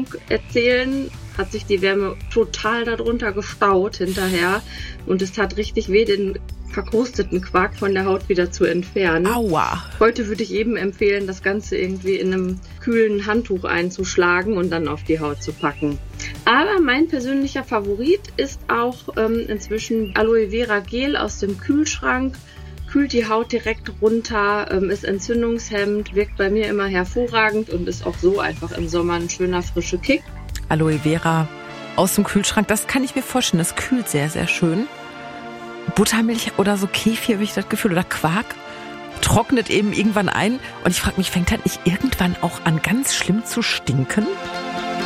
Entzündung erzählen, hat sich die Wärme total darunter gestaut hinterher. Und es tat richtig weh, den verkrusteten Quark von der Haut wieder zu entfernen. Aua! Heute würde ich eben empfehlen, das Ganze irgendwie in einem kühlen Handtuch einzuschlagen und dann auf die Haut zu packen. Aber mein persönlicher Favorit ist auch inzwischen Aloe Vera Gel aus dem Kühlschrank. Kühlt die Haut direkt runter, ist entzündungshemmend, wirkt bei mir immer hervorragend und ist auch so einfach im Sommer ein schöner frischer Kick. Aloe Vera aus dem Kühlschrank, das kann ich mir vorstellen, das kühlt sehr, sehr schön. Buttermilch oder so Kefir, habe ich das Gefühl, oder Quark, trocknet eben irgendwann ein. Und ich frage mich, fängt das nicht irgendwann auch an, ganz schlimm zu stinken?